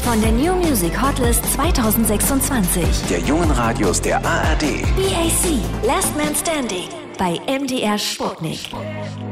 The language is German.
von der New Music Hotlist 2026. Der jungen Radios der ARD. BAC, Last Man Standing bei MDR Sputnik.